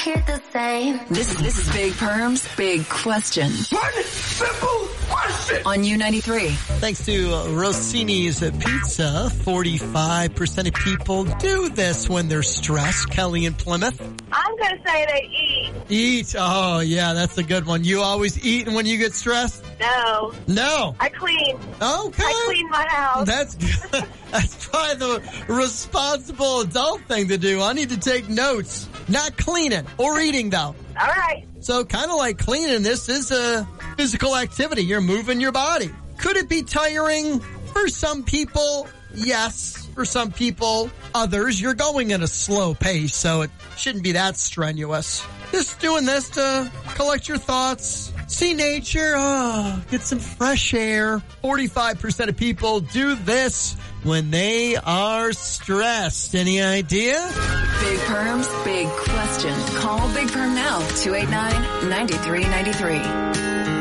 Hear the same. This is Big Perm's Big Question. One simple question. On U93. Thanks to Rossini's Pizza, 45% of people do this when they're stressed. Kelly in Plymouth. I'm going to say they eat. Eat. Oh, yeah, that's a good one. You always eat when you get stressed? No. No. I clean. Okay. I clean my house. That's good. That's probably the responsible adult thing to do. I need to take notes. Not cleaning or eating, though. All right. So kind of like cleaning, this is a physical activity. You're moving your body. Could it be tiring? For some people, yes. For some people, others, you're going at a slow pace, so it shouldn't be that strenuous. Just doing this to collect your thoughts, see nature, get some fresh air. 45% of people do this when they are stressed. Any idea? Big Perm's Big Question. Call Big Perm now, 289-9393.